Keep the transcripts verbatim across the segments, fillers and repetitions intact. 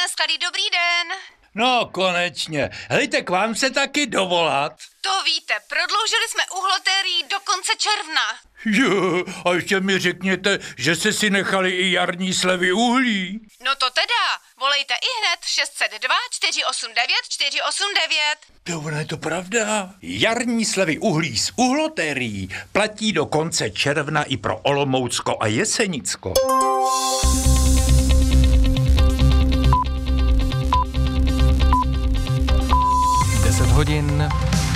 Skladý, dobrý den. No, konečně. Hejte, k vám se taky dovolat. To víte, prodloužili jsme uhlotérií do konce června. Jo, a ještě mi řekněte, že jste si nechali i jarní slevy uhlí. No to teda, volejte i hned šest set dva čtyři osm devět čtyři osm devět. To ono je to pravda. Jarní slevy uhlí z uhlotérií platí do konce června i pro Olomoucko a Jesenicko. deset hodin.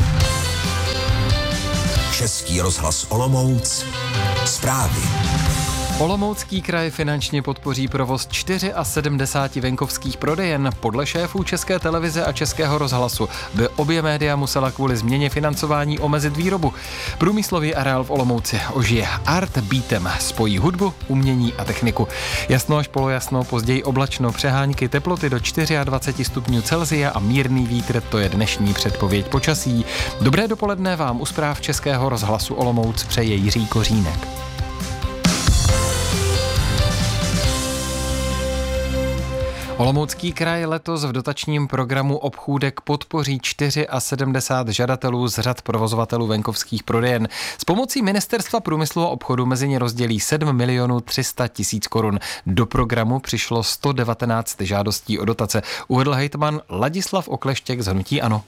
Český rozhlas Olomouc. Zprávy. Olomoucký kraj finančně podpoří provoz sedmdesáti čtyř venkovských prodejen. Podle šéfů České televize a Českého rozhlasu by obě média musela kvůli změně financování omezit výrobu. Průmyslový areál v Olomouci ožije Art Beatem, spojí hudbu, umění a techniku. Jasno až polojasno, později oblačno, přehánky, teploty do dvacet čtyři stupňů Celsia a mírný vítr, to je dnešní předpověď počasí. Dobré dopoledne vám u zpráv Českého rozhlasu Olomouc přeje Jiří Kořínek. Olomoucký kraj letos v dotačním programu Obchůdek podpoří sedmdesát čtyři žadatelů z řad provozovatelů venkovských prodejen. S pomocí Ministerstva průmyslu a obchodu mezi ně rozdělí sedm milionů tři sta tisíc korun. Do programu přišlo sto devatenáct žádostí o dotace, uvedl hejtman Ladislav Okleštěk z hnutí ANO.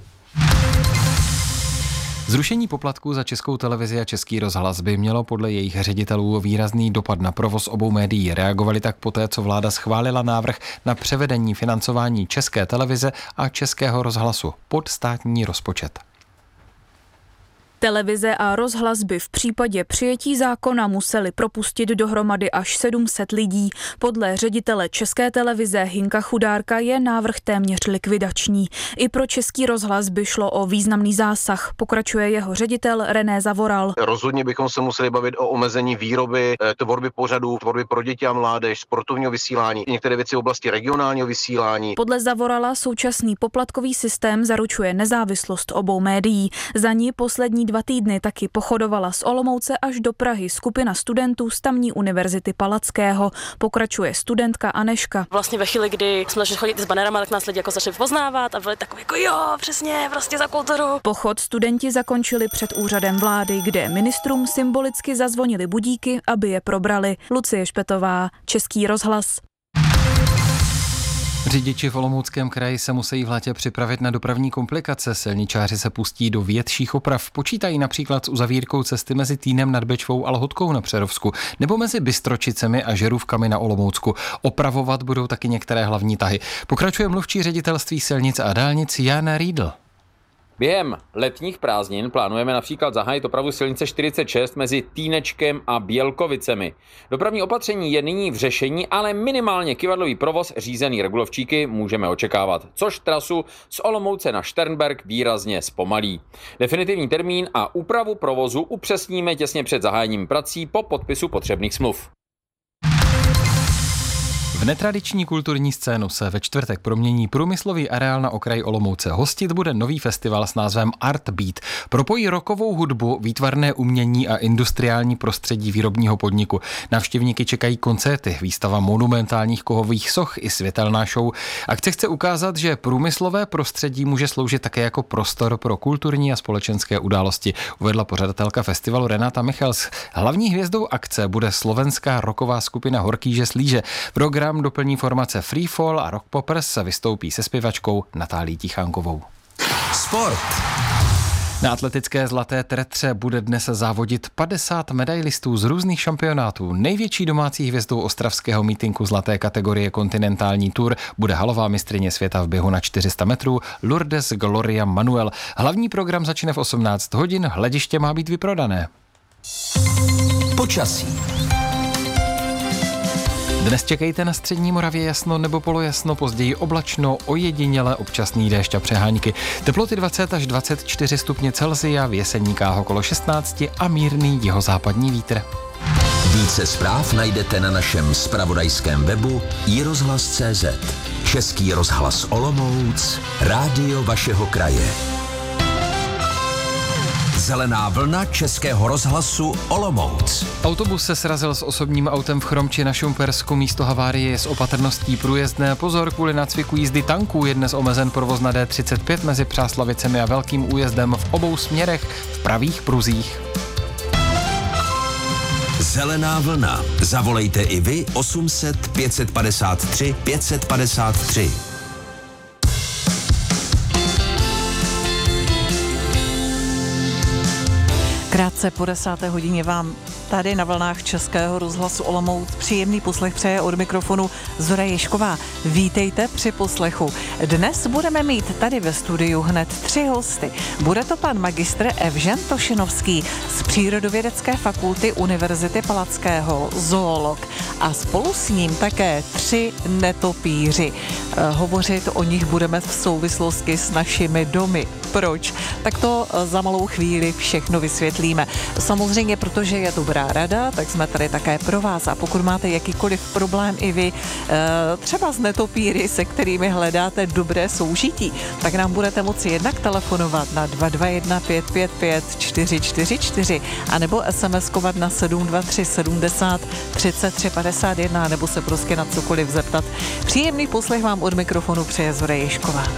Zrušení poplatků za Českou televizi a Český rozhlas by mělo podle jejich ředitelů výrazný dopad na provoz obou médií. Reagovali tak poté, co vláda schválila návrh na převedení financování České televize a Českého rozhlasu pod státní rozpočet. Televize a rozhlas by v případě přijetí zákona museli propustit dohromady až sedm set lidí. Podle ředitele České televize Hinka Chudárka je návrh téměř likvidační. I pro Český rozhlas by šlo o významný zásah, pokračuje jeho ředitel René Zavoral. Rozhodně bychom se museli bavit o omezení výroby, tvorby pořadů, tvorby pro děti a mládež, sportovního vysílání, některé věci v oblasti regionálního vysílání. Podle Zavorala současný poplatkový systém zaručuje nezávislost obou médií. Za ní poslední dva týdny taky pochodovala z Olomouce až do Prahy skupina studentů z tamní univerzity Palackého. Pokračuje studentka Aneška. Vlastně ve chvíli, kdy jsme začali chodit s banerama, tak nás lidi jako začali poznávat a byli takový jako jo, přesně, prostě za kulturu. Pochod studenti zakončili před úřadem vlády, kde ministrům symbolicky zazvonili budíky, aby je probrali. Lucie Špetová, Český rozhlas. Řidiči v Olomouckém kraji se musí v létě připravit na dopravní komplikace. Silničáři se pustí do větších oprav. Počítají například s uzavírkou cesty mezi Týnem nad Bečvou a Lhotkou na Přerovsku nebo mezi Bystročicemi a Žerůvkami na Olomoucku. Opravovat budou taky některé hlavní tahy. Pokračuje mluvčí ředitelství silnic a dálnic Jana Riedl. Během letních prázdnin plánujeme například zahájit opravu silnice čtyřicet šest mezi Týnečkem a Bělkovicemi. Dopravní opatření je nyní v řešení, ale minimálně kyvadlový provoz řízený regulovčíky můžeme očekávat, což trasu z Olomouce na Šternberk výrazně zpomalí. Definitivní termín a úpravu provozu upřesníme těsně před zahájením prací po podpisu potřebných smluv. V netradiční kulturní scénu se ve čtvrtek promění průmyslový areál na okraji Olomouce. Hostit bude nový festival s názvem Art Beat. Propojí rockovou hudbu, výtvarné umění a industriální prostředí výrobního podniku. Návštěvníky čekají koncerty, výstava monumentálních kovových soch i světelná show. Akce chce ukázat, že průmyslové prostředí může sloužit také jako prostor pro kulturní a společenské události, uvedla pořadatelka festivalu Renata Michels. Hlavní hvězdou akce bude slovenská rocková skupina Horkýže Slíže. Program doplní formace Free Fall a Rock Poppers, vystoupí se zpěvačkou Natálí Tichánkovou. Sport. Na atletické zlaté tretře bude dnes závodit padesát medailistů z různých šampionátů. Největší domácí hvězdou ostravského mítinku zlaté kategorie Kontinentální Tour bude halová mistryně světa v běhu na čtyři sta metrů Lourdes Gloria Manuel. Hlavní program začne v osmnáct hodin, hlediště má být vyprodané. Počasí. Dnes čekejte na střední Moravě jasno nebo polojasno, později oblačno, ojediněle občasný déšť a přehánky. Teploty dvacet až dvacet čtyři stupně Celsia, v Jeseníkách okolo šestnáct a mírný jihozápadní vítr. Více zpráv najdete na našem zpravodajském webu i rozhlas tečka cé zet. Český rozhlas Olomouc, rádio vašeho kraje. Zelená vlna Českého rozhlasu Olomouc. Autobus se srazil s osobním autem v Chromči na Šumpersku. Místo havárie je s opatrností průjezdné. Pozor, kvůli nácviku jízdy tanků je dnes omezen provoz na D třicet pět mezi Přáslavicemi a Velkým Újezdem v obou směrech v pravých pruzích. Zelená vlna. Zavolejte i vy osm set pět set padesát tři pět set padesát tři. Krátce po desáté hodině vám tady na vlnách Českého rozhlasu Olomouc příjemný poslech přeje od mikrofonu Zora Ježková. Vítejte při poslechu. Dnes budeme mít tady ve studiu hned tři hosty. Bude to pan magistr Evžen Tošenovský z Přírodovědecké fakulty Univerzity Palackého, zoolog, a spolu s ním také tři netopíři. E, hovořit o nich budeme v souvislosti s našimi domy. Proč? Tak to za malou chvíli všechno vysvětlíme. Samozřejmě, protože je dobrá rada, tak jsme tady také pro vás. A pokud máte jakýkoliv problém i vy, třeba s netopíry, se kterými hledáte dobré soužití, tak nám budete moci jednak telefonovat na dva dva jedna pět pět pět čtyři čtyři čtyři anebo SMSkovat na sedm dva tři sedmdesát třicet tři padesát jedna, nebo se prostě na cokoliv zeptat. Příjemný poslech vám od mikrofonu přeje Zora Ježková.